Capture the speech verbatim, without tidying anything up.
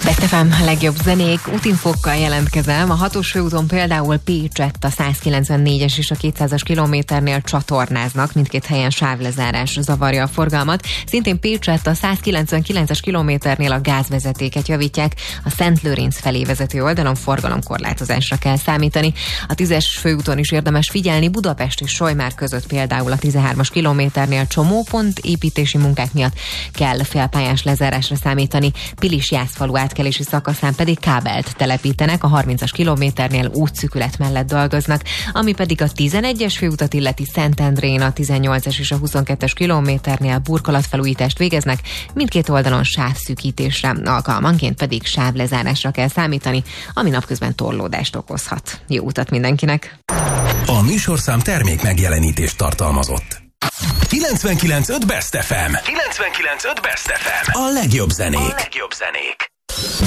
Best ef em, legjobb zenék, útinfokkal jelentkezem. A hatos főúton például Pécsett a százkilencvennégyes és a kétszázas kilométernél csatornáznak, mindkét helyen sávlezárás zavarja a forgalmat. Szintén Pécsett a százkilencvenkilences kilométernél a gázvezetéket javítják, a Szent Lőrinc felé vezető oldalon forgalomkorlátozásra kell számítani. A tízes főúton is érdemes figyelni, Budapest és Solymár között például a tizenhármas kilométernél csomópont építési munkák miatt kell félpályás lezárásra számítani. Pilis-Jászfalu átkelési szakaszán pedig kábelt telepítenek, a harmincas kilométernél útszűkület mellett dolgoznak, ami pedig a tizenegyes főutat illeti Szentendrén a tizennyolcas és a huszonkettes kilométernél burkolatfelújítást végeznek, mindkét oldalon sávszűkítésre, alkalmanként pedig sávlezárásra kell számítani, ami napközben torlódást okozhat. Jó utat mindenkinek! A műsorszám termék megjelenítést tartalmazott. kilencvenkilenc öt Best ef em. kilencvenkilenc öt Best ef em. A legjobb zenék. A legjobb zenék.